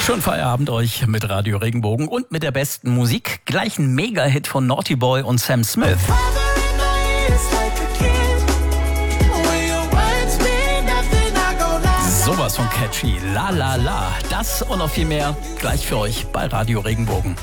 Schönen Feierabend euch mit Radio Regenbogen und mit der besten Musik. Gleich ein Mega-Hit von Naughty Boy und Sam Smith. Sowas von catchy. La la la. Das und noch viel mehr gleich für euch bei Radio Regenbogen.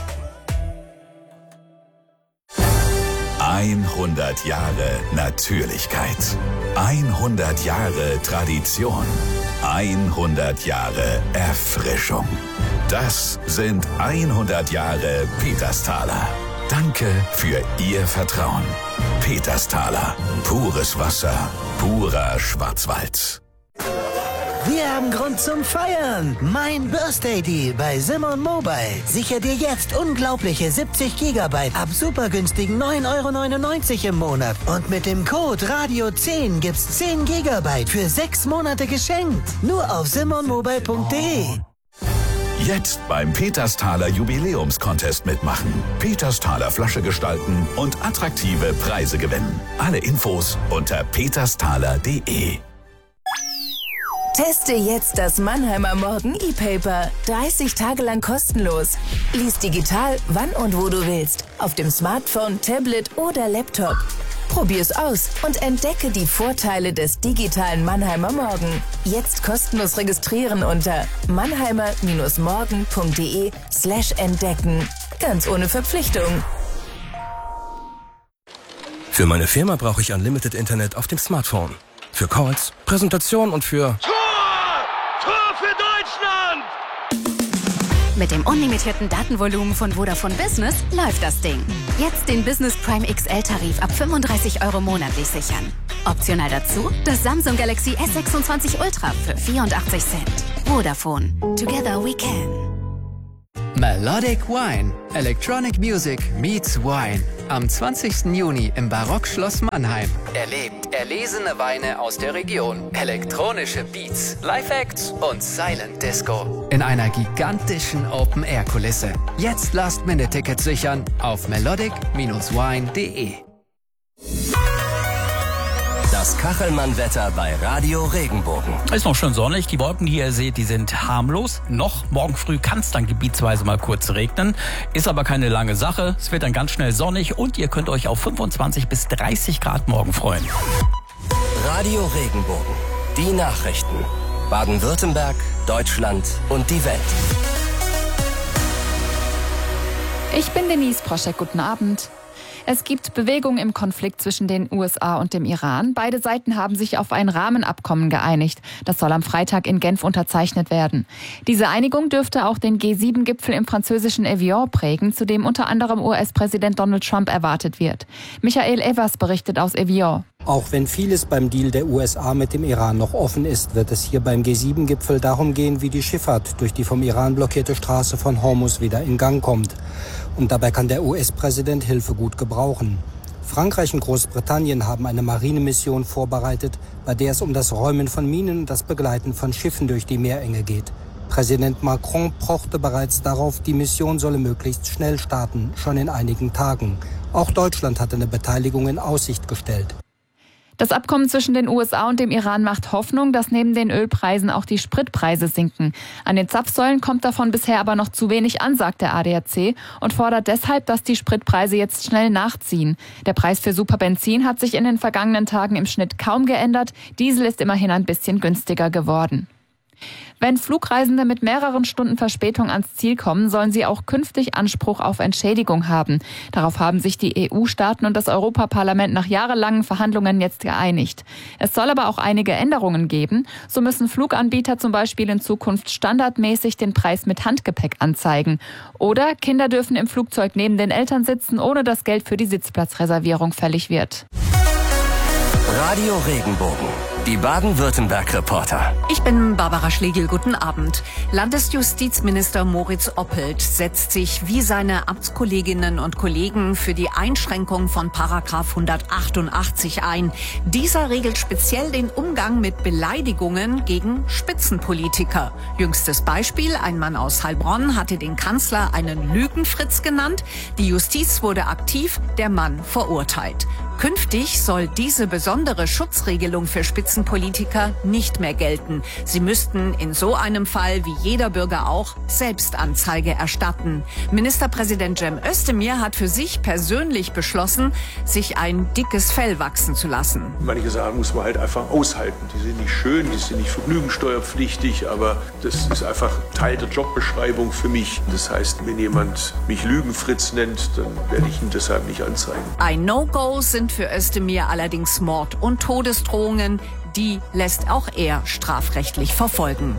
100 Jahre Natürlichkeit. 100 Jahre Tradition. 100 Jahre Erfrischung. Das sind 100 Jahre Petersthaler. Danke für Ihr Vertrauen. Petersthaler. Pures Wasser. Purer Schwarzwald. Wir haben Grund zum Feiern. Mein Birthday Deal bei Simon Mobile. Sicher dir jetzt unglaubliche 70 GB ab super günstigen 9,99 € im Monat. Und mit dem Code Radio10 gibt's 10 GB für 6 Monate geschenkt. Nur auf simonmobile.de. Jetzt beim Petersthaler Jubiläumscontest mitmachen. Petersthaler Flasche gestalten und attraktive Preise gewinnen. Alle Infos unter petersthaler.de. Teste jetzt das Mannheimer Morgen E-Paper. 30 Tage lang kostenlos. Lies digital, wann und wo du willst. Auf dem Smartphone, Tablet oder Laptop. Probier's aus und entdecke die Vorteile des digitalen Mannheimer Morgen. Jetzt kostenlos registrieren unter mannheimer-morgen.de/entdecken. Ganz ohne Verpflichtung. Für meine Firma brauche ich Unlimited Internet auf dem Smartphone. Für Calls, Präsentation und für... Tor für Deutschland! Mit dem unlimitierten Datenvolumen von Vodafone Business läuft das Ding. Jetzt den Business Prime XL-Tarif ab 35 € monatlich sichern. Optional dazu das Samsung Galaxy S26 Ultra für 84 Cent. Vodafone. Together we can. Melodic Wine. Electronic Music meets Wine. Am 20. Juni im Barockschloss Mannheim. Erlebt erlesene Weine aus der Region, elektronische Beats, Live-Acts und Silent Disco. In einer gigantischen Open-Air-Kulisse. Jetzt Last-Minute-Tickets sichern auf melodic-wine.de. Das Kachelmann-Wetter bei Radio Regenbogen. Ist noch schön sonnig. Die Wolken, die ihr seht, die sind harmlos. Noch morgen früh kann es dann gebietsweise mal kurz regnen. Ist aber keine lange Sache. Es wird dann ganz schnell sonnig und ihr könnt euch auf 25 bis 30 Grad morgen freuen. Radio Regenbogen. Die Nachrichten. Baden-Württemberg, Deutschland und die Welt. Ich bin Denise Proschek. Guten Abend. Es gibt Bewegung im Konflikt zwischen den USA und dem Iran. Beide Seiten haben sich auf ein Rahmenabkommen geeinigt. Das soll am Freitag in Genf unterzeichnet werden. Diese Einigung dürfte auch den G7-Gipfel im französischen Evian prägen, zu dem unter anderem US-Präsident Donald Trump erwartet wird. Michael Evers berichtet aus Evian. Auch wenn vieles beim Deal der USA mit dem Iran noch offen ist, wird es hier beim G7-Gipfel darum gehen, wie die Schifffahrt durch die vom Iran blockierte Straße von Hormuz wieder in Gang kommt. Und dabei kann der US-Präsident Hilfe gut gebrauchen. Frankreich und Großbritannien haben eine Marinemission vorbereitet, bei der es um das Räumen von Minen und das Begleiten von Schiffen durch die Meerenge geht. Präsident Macron pochte bereits darauf, die Mission solle möglichst schnell starten, schon in einigen Tagen. Auch Deutschland hatte eine Beteiligung in Aussicht gestellt. Das Abkommen zwischen den USA und dem Iran macht Hoffnung, dass neben den Ölpreisen auch die Spritpreise sinken. An den Zapfsäulen kommt davon bisher aber noch zu wenig an, sagt der ADAC und fordert deshalb, dass die Spritpreise jetzt schnell nachziehen. Der Preis für Superbenzin hat sich in den vergangenen Tagen im Schnitt kaum geändert. Diesel ist immerhin ein bisschen günstiger geworden. Wenn Flugreisende mit mehreren Stunden Verspätung ans Ziel kommen, sollen sie auch künftig Anspruch auf Entschädigung haben. Darauf haben sich die EU-Staaten und das Europaparlament nach jahrelangen Verhandlungen jetzt geeinigt. Es soll aber auch einige Änderungen geben. So müssen Fluganbieter zum Beispiel in Zukunft standardmäßig den Preis mit Handgepäck anzeigen. Oder Kinder dürfen im Flugzeug neben den Eltern sitzen, ohne dass Geld für die Sitzplatzreservierung fällig wird. Radio Regenbogen. Die Baden-Württemberg-Reporter. Ich bin Barbara Schlegel. Guten Abend. Landesjustizminister Moritz Oppelt setzt sich wie seine Amtskolleginnen und Kollegen für die Einschränkung von Paragraph 188 ein. Dieser regelt speziell den Umgang mit Beleidigungen gegen Spitzenpolitiker. Jüngstes Beispiel: Ein Mann aus Heilbronn hatte den Kanzler einen Lügenfritz genannt. Die Justiz wurde aktiv, der Mann verurteilt. Künftig soll diese besondere Schutzregelung für Spitzenpolitiker Spitzenpolitiker nicht mehr gelten. Sie müssten in so einem Fall, wie jeder Bürger auch, Selbstanzeige erstatten. Ministerpräsident Cem Özdemir hat für sich persönlich beschlossen, sich ein dickes Fell wachsen zu lassen. Manche Sachen muss man halt einfach aushalten. Die sind nicht schön, die sind nicht vergnügungssteuerpflichtig, aber das ist einfach Teil der Jobbeschreibung für mich. Das heißt, wenn jemand mich Lügenfritz nennt, dann werde ich ihn deshalb nicht anzeigen. Ein No-Go sind für Özdemir allerdings Mord und Todesdrohungen. Die lässt auch er strafrechtlich verfolgen.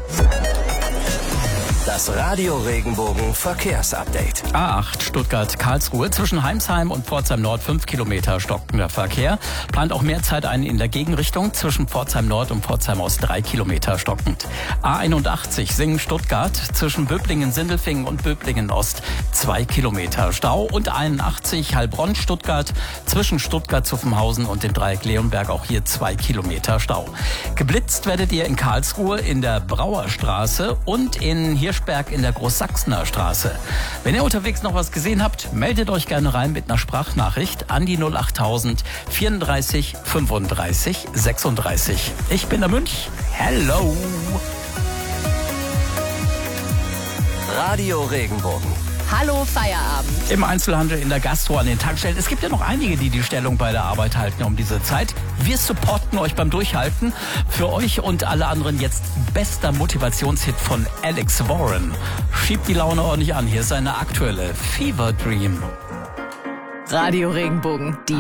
Das Radio Regenbogen Verkehrsupdate. A8 Stuttgart-Karlsruhe zwischen Heimsheim und Pforzheim Nord 5 Kilometer stockender Verkehr. Plant auch mehr Zeit ein in der Gegenrichtung zwischen Pforzheim Nord und Pforzheim Ost 3 Kilometer stockend. A81 Singen-Stuttgart zwischen Böblingen-Sindelfingen und Böblingen-Ost 2 Kilometer Stau. Und 81 Heilbronn-Stuttgart zwischen Stuttgart-Zuffenhausen und dem Dreieck Leonberg auch hier 2 Kilometer Stau. Geblitzt werdet ihr in Karlsruhe in der Brauerstraße und in Hirschberg in der Großsachsener Straße. Wenn ihr unterwegs noch was gesehen habt, meldet euch gerne rein mit einer Sprachnachricht an die 08000 34 35 36. Ich bin der Münch. Hello! Radio Regenbogen. Hallo Feierabend. Im Einzelhandel, in der Gastro, an den Tankstellen. Es gibt ja noch einige, die die Stellung bei der Arbeit halten um diese Zeit. Wir supporten euch beim Durchhalten. Für euch und alle anderen jetzt bester Motivationshit von Alex Warren. Schiebt die Laune ordentlich an. Hier ist seine aktuelle Fever Dream. Radio Regenbogen, die